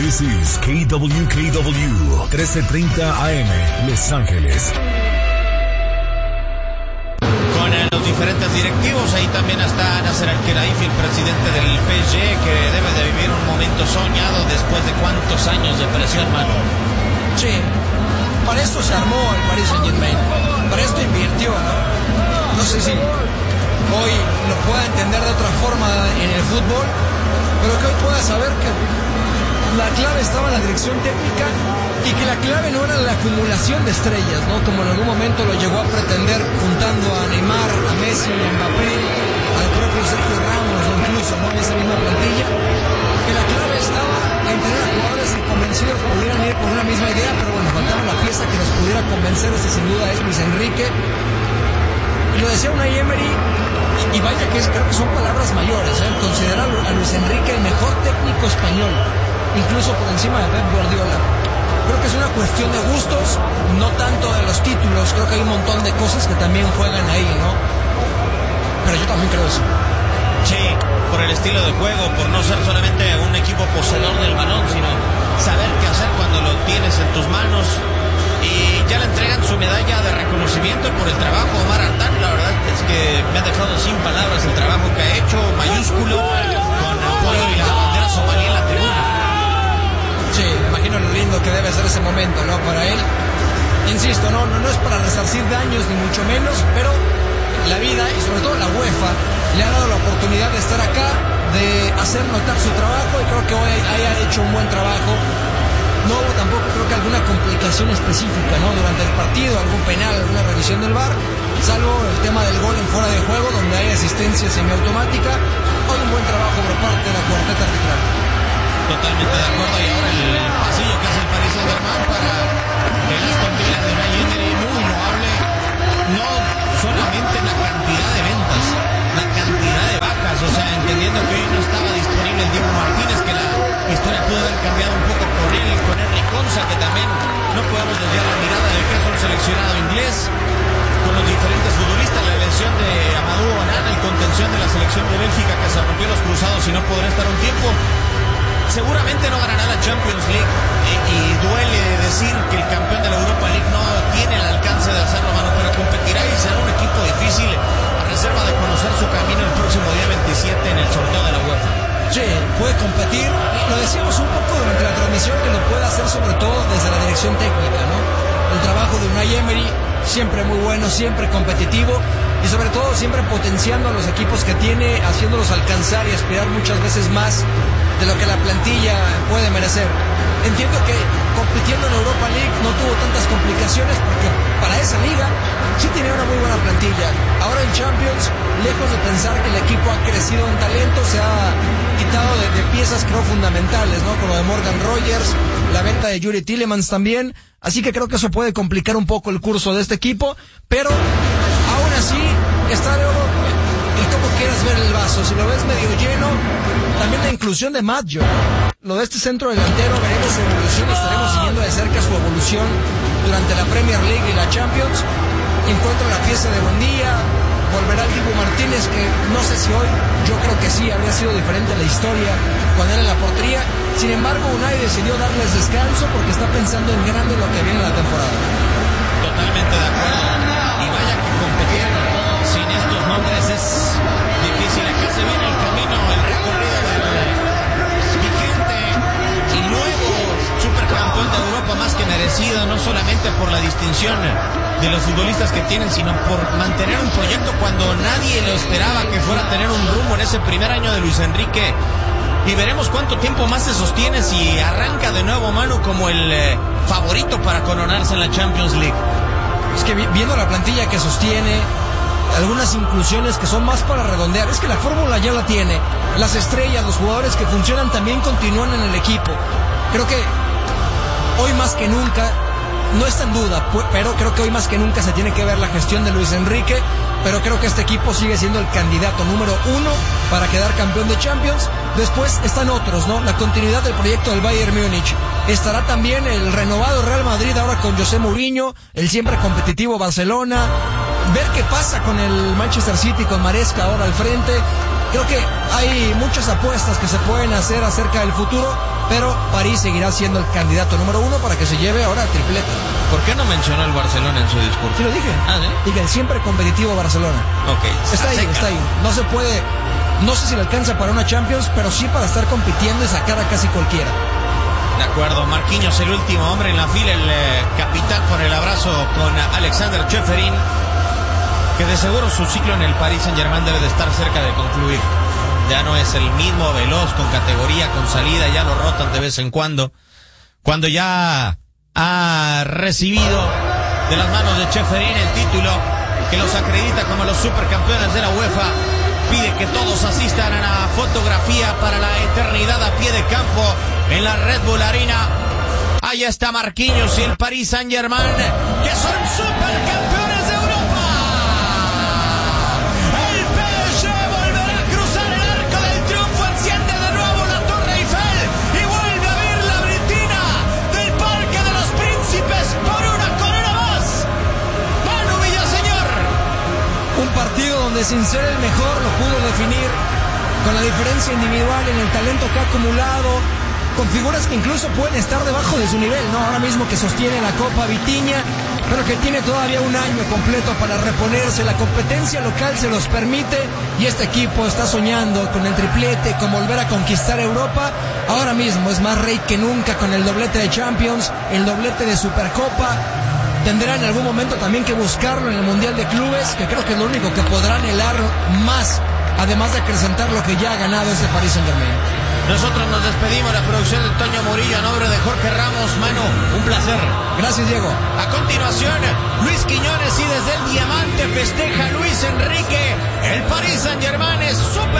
This is KWKW 1330 AM, Los Ángeles. Con los diferentes directivos, ahí también está Nasser Al-Khelaifi, el presidente del PSG, que debe de vivir un momento soñado después de cuántos años de presión, mano. Sí, para esto se armó el Paris Saint-Germain, para esto invirtió, ¿no? No sé si hoy lo pueda entender de otra forma en el fútbol, pero que hoy pueda saber que la clave estaba en la dirección técnica y que la clave no era la acumulación de estrellas, ¿no? Como en algún momento lo llegó a pretender juntando a Neymar, a Messi, a Mbappé, al propio Sergio Ramos o incluso, ¿no?, en esa misma plantilla, que la clave estaba en tener a jugadores que convencidos pudieran ir por una misma idea, pero bueno, faltaba la pieza que los pudiera convencer, ese sin duda es Luis Enrique. Y lo decía Unai Emery, y vaya que creo que son palabras mayores, considerar a Luis Enrique el mejor técnico español, incluso por encima de Pep Guardiola. Creo que es una cuestión de gustos, no tanto de los títulos. Creo que hay un montón de cosas que también juegan ahí, ¿no? Pero yo también creo eso. Sí, por el estilo de juego, por no ser solamente un equipo poseedor del balón, sino saber qué hacer cuando lo tienes en tus manos. Y ya le entregan su medalla de reconocimiento por el trabajo a Omar Artán. La verdad es que me ha dejado sin palabras el trabajo que ha hecho, mayúsculo, con apoyo y la bandera somalí en la tribuna. Sí, me imagino lo lindo que debe ser ese momento, ¿no?, para él. Insisto, no es para resarcir daños ni mucho menos, pero la vida y sobre todo la UEFA le ha dado la oportunidad de estar acá, de hacer notar su trabajo, y creo que hoy haya hecho un buen trabajo. No hubo tampoco, creo que alguna complicación específica, ¿no?, durante el partido, algún penal, alguna revisión del VAR, salvo el tema del gol en fuera de juego, donde hay asistencia semiautomática. Hoy un buen trabajo por parte de la cuarteta arbitral. Totalmente de acuerdo. Y ahora el pasillo que hace el Paris Saint-Germain para el Aston Villa de Unai Emery, muy loable. No solamente la cantidad de ventas, la cantidad de bajas, o sea, entendiendo que hoy no estaba disponible el Diego Martínez, que la historia pudo haber cambiado un poco por él, con Henry Konsa, que también no podemos desviar la mirada del caso del seleccionado inglés, con los diferentes futbolistas, la elección de Amadou Onana, el contención de la selección de Bélgica, que se rompió los cruzados y no podrá estar un tiempo. Seguramente no ganará la Champions League, y duele decir que el campeón de la Europa League no tiene el alcance de hacerlo, mano, pero competirá y será un equipo difícil, a reserva de conocer su camino el próximo día 27 en el sorteo de la UEFA. Sí, puede competir, lo decíamos un poco durante la transmisión, que lo puede hacer sobre todo desde la dirección técnica, ¿no? El trabajo de Unai Emery, siempre muy bueno, siempre competitivo, y sobre todo siempre potenciando a los equipos que tiene, haciéndolos alcanzar y aspirar muchas veces más de lo que la plantilla puede merecer. Entiendo que compitiendo en Europa League no tuvo tantas complicaciones, porque para esa liga sí tenía una muy buena plantilla. Ahora en Champions, lejos de pensar que el equipo ha crecido en talento, se ha quitado de piezas, creo, fundamentales, ¿no? Como lo de Morgan Rogers, la venta de Yuri Tillemans también. Así que creo que eso puede complicar un poco el curso de este equipo, pero aún así está luego el cómo quieras ver el vaso. Si lo ves medio lleno, también la inclusión de Maggio, lo de este centro delantero, veremos su evolución, estaremos siguiendo de cerca su evolución durante la Premier League y la Champions. Encuentra la pieza de Buendía, volverá el Dibu Martínez, que no sé si hoy, yo creo que sí, habría sido diferente la historia cuando era en la portería. Sin embargo, Unai decidió darles descanso porque está pensando en grande lo que viene en la temporada. Totalmente de acuerdo. Y vaya que competir sin estos nombres es difícil. Acá se viene el camino, el recorrido del vigente y nuevo supercampeón de Europa, más que merecido, no solamente por la distinción de los futbolistas que tienen, sino por mantener un proyecto cuando nadie lo esperaba que fuera a tener un rumbo en ese primer año de Luis Enrique. Y veremos cuánto tiempo más se sostiene si arranca de nuevo, Manu, como el favorito para coronarse en la Champions League. Es que viendo la plantilla que sostiene, algunas inclusiones que son más para redondear, es que la fórmula ya la tiene. Las estrellas, los jugadores que funcionan también continúan en el equipo. Creo que hoy más que nunca, no está en duda, pero creo que hoy más que nunca se tiene que ver la gestión de Luis Enrique, pero creo que este equipo sigue siendo el candidato número 1 para quedar campeón de Champions. Después están otros, ¿no? La continuidad del proyecto del Bayern Múnich. Estará también el renovado Real Madrid ahora con José Mourinho, el siempre competitivo Barcelona. Ver qué pasa con el Manchester City, con Maresca ahora al frente. Creo que hay muchas apuestas que se pueden hacer acerca del futuro, pero París seguirá siendo el candidato número 1 para que se lleve ahora el triplete. ¿Por qué no mencionó el Barcelona en su discurso? Sí lo dije. ¿Sí? Dije, el siempre competitivo Barcelona. Ok. Está ahí. No se puede, no sé si le alcanza para una Champions, pero sí para estar compitiendo y sacar a casi cualquiera. De acuerdo, Marquinhos, el último hombre en la fila, el capitán con el abrazo con Alexander Ceferin, que de seguro su ciclo en el Paris Saint-Germain debe de estar cerca de concluir. Ya no es el mismo veloz, con categoría, con salida, ya lo rotan de vez en cuando. Cuando ya ha recibido de las manos de Ceferin el título que los acredita como los supercampeones de la UEFA, pide que todos asistan a la fotografía para la eternidad a pie de campo en la Red Bull Arena. Ahí está Marquinhos y el Paris Saint-Germain, que son supercampeones de Europa. El PSG volverá a cruzar el arco del triunfo, enciende de nuevo la Torre Eiffel y vuelve a ver la brillantina del Parque de los Príncipes por una corona más. Manu Villaseñor. Un partido donde sin ser el mejor lo pudo definir con la diferencia individual en el talento que ha acumulado, con figuras que incluso pueden estar debajo de su nivel, ¿no? Ahora mismo que sostiene la Copa Vitinha, pero que tiene todavía un año completo para reponerse. La competencia local se los permite y este equipo está soñando con el triplete, con volver a conquistar Europa. Ahora mismo es más rey que nunca con el doblete de Champions, el doblete de Supercopa. Tendrá en algún momento también que buscarlo en el Mundial de Clubes, que creo que es lo único que podrá anhelar más, además de acrecentar lo que ya ha ganado este Paris Saint-Germain. Nosotros nos despedimos, la producción de Toño Murillo, a nombre de Jorge Ramos. Manu, un placer. Gracias, Diego. A continuación, Luis Quiñones, y desde el Diamante festeja Luis Enrique. El Paris Saint-Germain es super